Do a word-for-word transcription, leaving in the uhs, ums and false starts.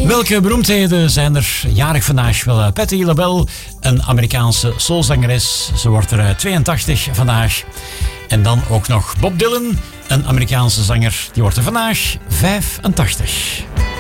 Welke beroemdheden zijn er jarig vandaag? Wel, Patti LaBelle, een Amerikaanse soulzangeres. Ze wordt er tweeëntachtig vandaag. En dan ook nog Bob Dylan, een Amerikaanse zanger. Die wordt er vandaag vijfentachtig.